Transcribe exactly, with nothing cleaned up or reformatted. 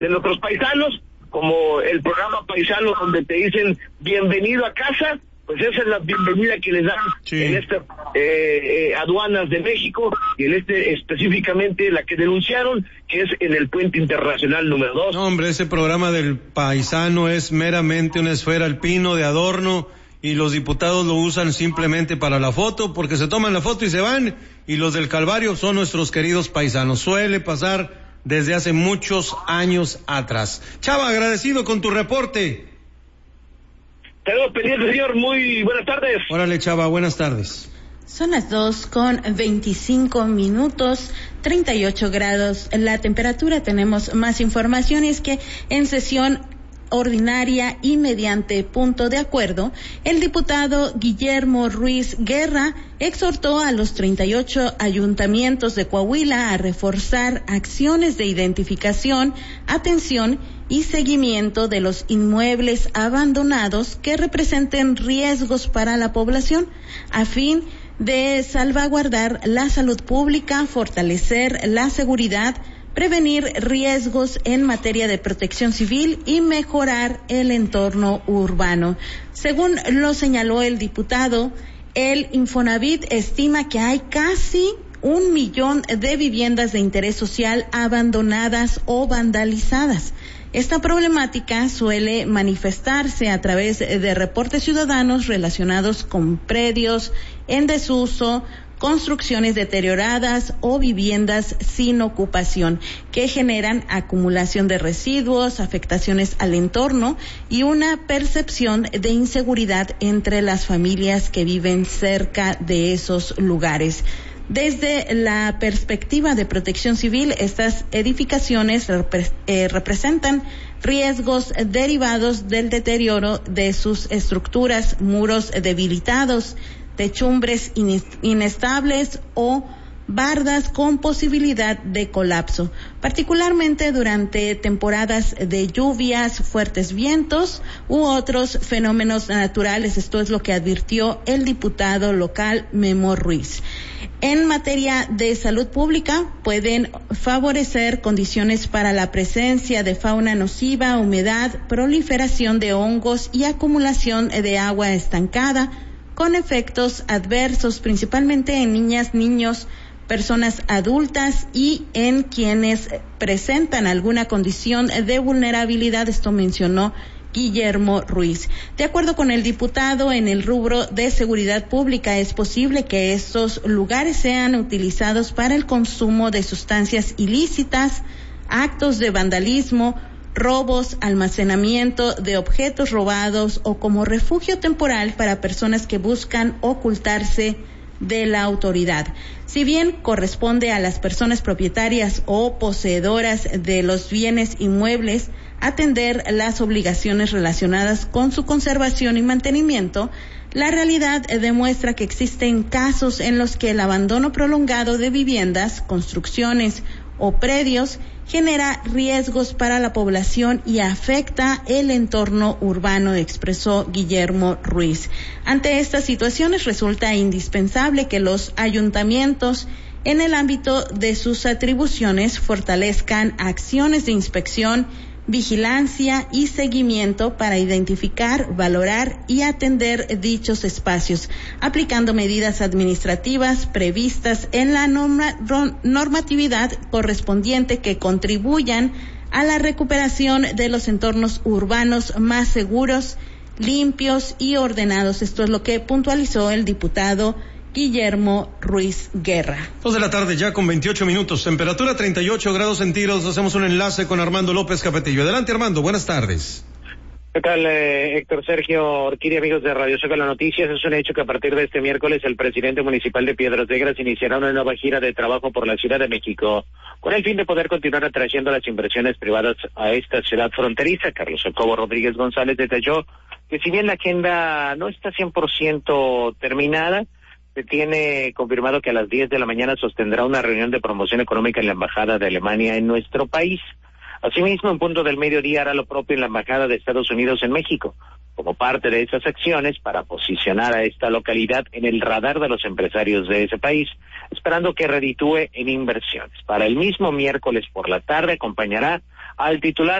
de nuestros paisanos, como el programa Paisano donde te dicen bienvenido a casa, pues esa es la bienvenida que les dan sí. en estas eh, eh, aduanas de México, y en este específicamente la que denunciaron, que es en el puente internacional número dos. No, hombre, ese programa del Paisano es meramente una esfera alpino de adorno, y los diputados lo usan simplemente para la foto, porque se toman la foto y se van, y los del Calvario son nuestros queridos paisanos. Suele pasar desde hace muchos años atrás. Chava, agradecido con tu reporte. Tenemos pendiente, señor. Muy buenas tardes. Órale, Chava, buenas tardes. Son las dos con veinticinco minutos, treinta y ocho grados la temperatura. Tenemos más informaciones que en sesión ordinaria y mediante punto de acuerdo, el diputado Guillermo Ruiz Guerra exhortó a los treinta y ocho ayuntamientos de Coahuila a reforzar acciones de identificación, atención y seguimiento de los inmuebles abandonados que representen riesgos para la población, a fin de salvaguardar la salud pública, fortalecer la seguridad, prevenir riesgos en materia de protección civil y mejorar el entorno urbano. Según lo señaló el diputado, el Infonavit estima que hay casi un millón de viviendas de interés social abandonadas o vandalizadas. Esta problemática suele manifestarse a través de reportes ciudadanos relacionados con predios en desuso, construcciones deterioradas o viviendas sin ocupación, que generan acumulación de residuos, afectaciones al entorno y una percepción de inseguridad entre las familias que viven cerca de esos lugares. Desde la perspectiva de protección civil, estas edificaciones repre- eh, representan riesgos derivados del deterioro de sus estructuras, muros debilitados, techumbres inestables o bardas con posibilidad de colapso, particularmente durante temporadas de lluvias, fuertes vientos u otros fenómenos naturales. Esto es lo que advirtió el diputado local Memo Ruiz. En materia de salud pública, pueden favorecer condiciones para la presencia de fauna nociva, humedad, proliferación de hongos y acumulación de agua estancada, con efectos adversos principalmente en niñas, niños, personas adultas y en quienes presentan alguna condición de vulnerabilidad. Esto mencionó Guillermo Ruiz. De acuerdo con el diputado, en el rubro de seguridad pública es posible que estos lugares sean utilizados para el consumo de sustancias ilícitas, actos de vandalismo, robos, almacenamiento de objetos robados o como refugio temporal para personas que buscan ocultarse de la autoridad. Si bien corresponde a las personas propietarias o poseedoras de los bienes inmuebles atender las obligaciones relacionadas con su conservación y mantenimiento, la realidad demuestra que existen casos en los que el abandono prolongado de viviendas, construcciones o predios genera riesgos para la población y afecta el entorno urbano, expresó Guillermo Ruiz. Ante estas situaciones resulta indispensable que los ayuntamientos, en el ámbito de sus atribuciones, fortalezcan acciones de inspección, vigilancia y seguimiento para identificar, valorar y atender dichos espacios, aplicando medidas administrativas previstas en la norma, normatividad correspondiente que contribuyan a la recuperación de los entornos urbanos más seguros, limpios y ordenados. Esto es lo que puntualizó el diputado Guillermo Ruiz Guerra. Dos de la tarde ya con veintiocho minutos, temperatura treinta y ocho grados centígrados. Hacemos un enlace con Armando López Capetillo. Adelante, Armando, buenas tardes. ¿Qué tal, eh, Héctor Sergio Orquídea, amigos de Radio Seca las Noticias? Es un hecho que a partir de este miércoles el presidente municipal de Piedras Negras iniciará una nueva gira de trabajo por la Ciudad de México, con el fin de poder continuar atrayendo las inversiones privadas a esta ciudad fronteriza. Carlos Jacobo Rodríguez González detalló que si bien la agenda no está cien por ciento terminada, se tiene confirmado que a las diez de la mañana sostendrá una reunión de promoción económica en la Embajada de Alemania en nuestro país. Asimismo, en punto del mediodía hará lo propio en la Embajada de Estados Unidos en México, como parte de esas acciones para posicionar a esta localidad en el radar de los empresarios de ese país, esperando que reditúe en inversiones. Para el mismo miércoles por la tarde acompañará al titular